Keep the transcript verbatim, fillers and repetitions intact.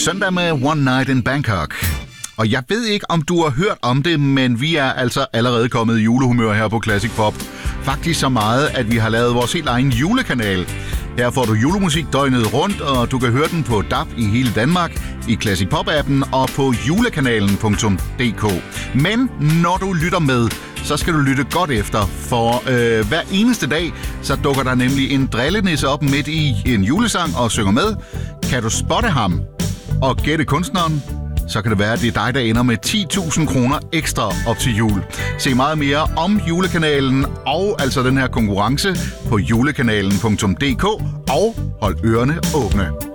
søndag med One Night in Bangkok. Og jeg ved ikke, om du har hørt om det, men vi er altså allerede kommet i julehumør her på Classic Pop. Faktisk så meget, at vi har lavet vores helt egen julekanal. Her får du julemusik døgnet rundt, og du kan høre den på D A B i hele Danmark, i Classic Pop-appen og på julekanalen punktum d k. Men når du lytter med, så skal du lytte godt efter, for øh, hver eneste dag, så dukker der nemlig en drillenisse op midt i en julesang og synger med. Kan du spotte ham og gætte kunstneren, så kan det være, at det er dig, der ender med ti tusind kroner ekstra op til jul. Se meget mere om julekanalen og altså den her konkurrence på julekanalen punktum d k, og hold ørerne åbne.